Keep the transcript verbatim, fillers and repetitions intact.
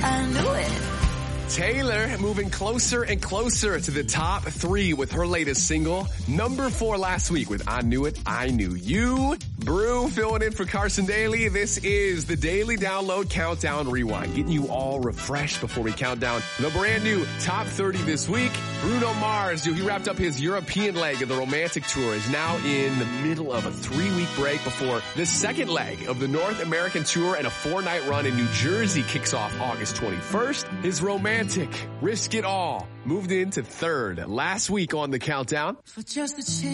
I knew it. Taylor moving closer and closer to the top three with her latest single. Number four last week with I Knew It, I Knew You. Brew filling in for Carson Daly. This is the Daily Download Countdown Rewind, getting you all refreshed before we count down the brand new top thirty this week. Bruno Mars, he wrapped up his European leg of the Romantic Tour, is now in the middle of a three-week break before the second leg of the North American Tour, and a four-night run in New Jersey kicks off August twenty-first. His Romantic Risk It All moved into third last week on the countdown. For just a chance.